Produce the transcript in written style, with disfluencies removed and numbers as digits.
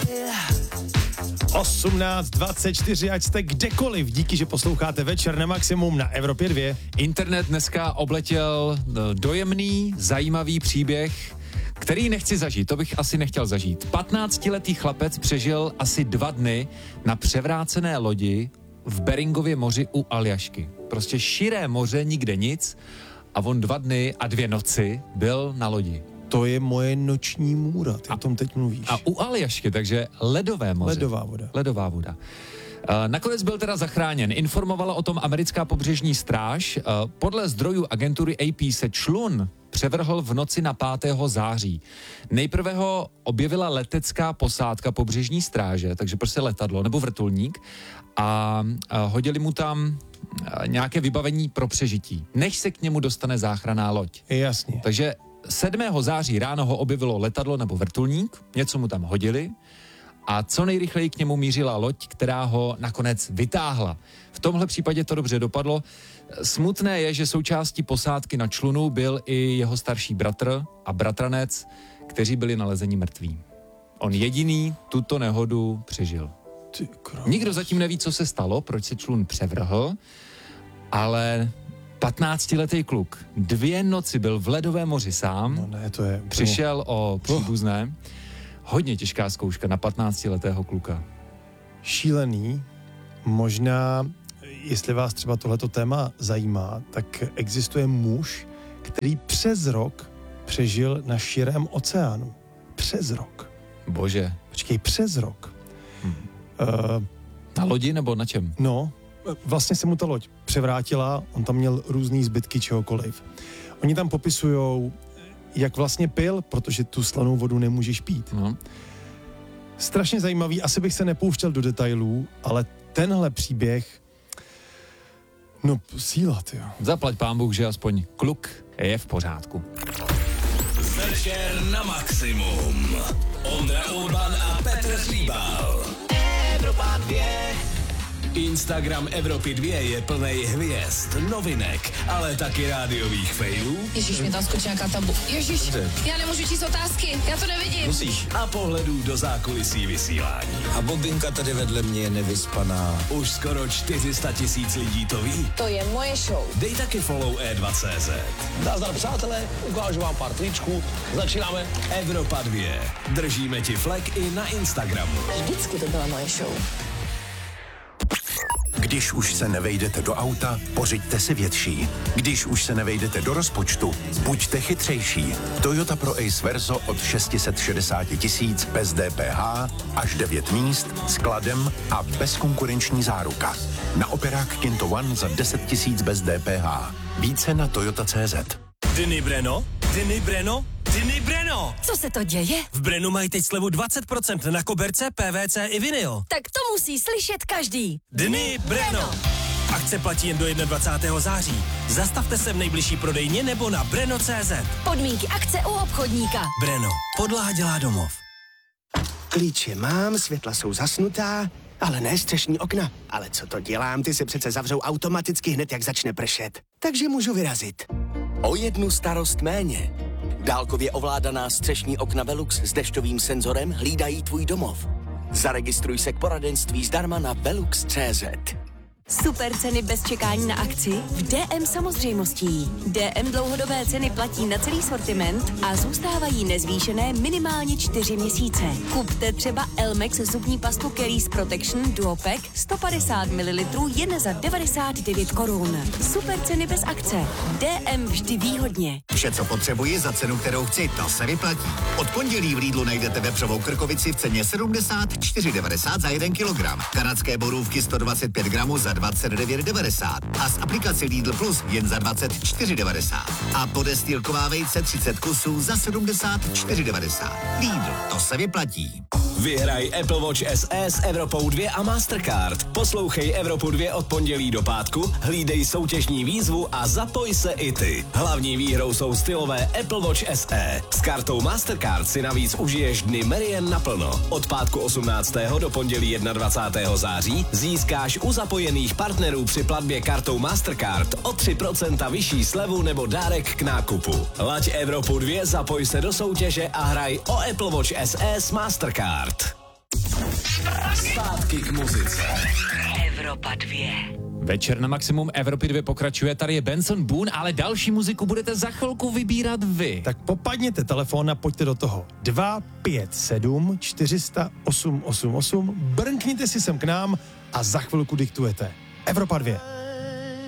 18:24, ať jste kdekoliv. Díky, že posloucháte Večer na maximum na Evropě 2. Internet dneska obletěl dojemný, zajímavý příběh, který nechci zažít, to bych asi nechtěl zažít. 15letý chlapec přežil asi 2 dny na převrácené lodi v Beringově moři u Aljašky. Prostě širé moře, nikde nic a on 2 dny a 2 noci byl na lodi. To je moje noční můra, ty o tom teď mluvíš. A u Aljašky, takže ledové moře. Ledová voda. Nakonec byl teda zachráněn. Informovala o tom americká pobřežní stráž. Podle zdrojů agentury AP se člun převrhl v noci na 5. září. Nejprve ho objevila letecká posádka pobřežní stráže, takže prostě letadlo nebo vrtulník a hodili mu tam nějaké vybavení pro přežití, než se k němu dostane záchranná loď. Jasně. Takže 7. září ráno ho objevilo letadlo nebo vrtulník, něco mu tam hodili a co nejrychleji k němu mířila loď, která ho nakonec vytáhla. V tomhle případě to dobře dopadlo. Smutné je, že součástí posádky na člunu byl i jeho starší bratr a bratranec, kteří byli nalezeni mrtví. On jediný tuto nehodu přežil. Nikdo zatím neví, co se stalo, proč se člun převrhl, ale 15letý kluk 2 noci byl v ledovém moři sám, přišel o příbuzné. Hodně těžká zkouška na 15letého kluka. Šílený. Možná, jestli vás třeba tohleto téma zajímá, tak existuje muž, který přes rok přežil na širém oceánu. Přes rok. Bože. Počkej, přes rok. Na lodi nebo na čem? No, vlastně se mu ta loď převrátila, on tam měl různý zbytky čehokoliv. Oni tam popisujou, jak vlastně pil, protože tu slanou vodu nemůžeš pít. No. Strašně zajímavý, asi bych se nepouštěl do detailů, ale tenhle příběh, no síla, tyjo. Zaplať pán Bůh, že aspoň kluk je v pořádku. Večer na maximum. Ondra Urban a Petr Slíbal. Evropa 2. Instagram Evropy 2 je plnej hvězd, novinek, ale taky rádiových failů. Ježíš, mě tam skočí nějaká tabu. Ježíš, já nemůžu číst otázky, já to nevidím. Musíš. A pohledů do zákulisí vysílání. A Bobinka tady vedle mě je nevyspaná. Už skoro 400 000 lidí to ví. To je moje show. Dej taky follow E2CZ. Nazdar přátelé, ukážu vám pár tričků. Začínáme. Evropa 2. Držíme ti flek i na Instagramu. Vždycky to byla moje show. Když už se nevejdete do auta, pořiďte si větší. Když už se nevejdete do rozpočtu, buďte chytřejší. Toyota Pro Ace Verso od 660 000 bez DPH, až 9 míst, skladem a bezkonkurenční záruka. Na operák Kinto One za 10 000 bez DPH. Více na Toyota.cz. Dny Breno? Dny Breno? Dny Breno! Co se to děje? V Brenu mají teď slevu 20% na koberce, PVC i vinyl. Tak to musí slyšet každý. Dny Breno! Akce platí jen do 21. září. Zastavte se v nejbližší prodejně nebo na breno.cz. Podmínky akce u obchodníka. Breno. Podlaha dělá domov. Klíče mám, světla jsou zasnutá, ale ne střešní okna. Ale co to dělám, ty se přece zavřou automaticky hned, jak začne pršet. Takže můžu vyrazit. O 1 starost méně. Dálkově ovládaná střešní okna Velux s dešťovým senzorem hlídají tvůj domov. Zaregistruj se k poradenství zdarma na velux.cz. Super ceny bez čekání na akci v DM samozřejmostí. DM dlouhodobé ceny platí na celý sortiment a zůstávají nezvýšené minimálně 4 měsíce. Kupte třeba Elmex zubní pastu Caries Protection Duopack 150 ml jen za 99 korun. Super ceny bez akce. DM vždy výhodně. Vše, co potřebuji za cenu, kterou chci, to se vyplatí. Od pondělí v Lidlu najdete vepřovou krkovici v ceně 74,90 za 1 kilogram. Kanadské borůvky 125 gramů za 29,90 a z aplikace Lidl Plus jen za 24,90. A podestýlková vejce 30 kusů za 74,90. Lidl, to se vyplatí. Vyhraj Apple Watch SE s Evropou 2 a Mastercard. Poslouchej Evropu 2 od pondělí do pátku, hlídej soutěžní výzvu a zapoj se i ty. Hlavní výhrou jsou stylové Apple Watch SE. S kartou Mastercard si navíc užiješ dny Merian naplno. Od pátku 18. do pondělí 21. září získáš u zapojených partnerů při platbě kartou Mastercard o 3% vyšší slevu nebo dárek k nákupu. Laď Evropu 2, zapoj se do soutěže a hraj o Apple Watch SE s Mastercard. Zpátky k muzice. Evropa 2. Večer na maximum Evropy 2 pokračuje, tady je Benson Boone, ale další muziku budete za chvilku vybírat vy. Tak popadněte telefon a pojďte do toho. 257 400 888, brnkněte si sem k nám a za chvilku diktujete. Evropa 2.